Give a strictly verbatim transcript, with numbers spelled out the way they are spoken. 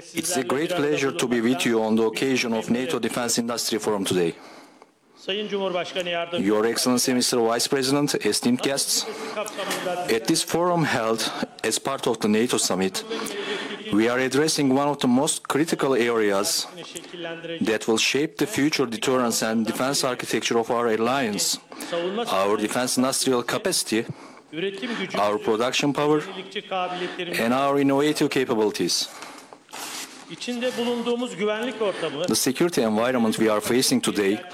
It's a great pleasure to be with you on the occasion of NATO Defense Industry Forum today. Your Excellency, Mister Vice President, esteemed guests, at this forum held as part of the NATO summit, we are addressing one of the most critical areas that will shape the future deterrence and defense architecture of our alliance, our defense industrial capacity, our production power, and our innovative capabilities. The security environment we are facing today